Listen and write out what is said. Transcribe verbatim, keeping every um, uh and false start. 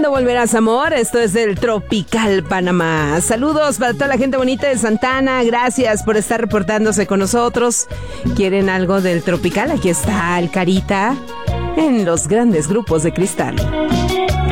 ¿Cuándo volverás, amor? Esto es del Tropical Panamá. Saludos para toda la gente bonita de Santana. Gracias por estar reportándose con nosotros. ¿Quieren algo del Tropical? Aquí está el Carita en los grandes grupos de cristal.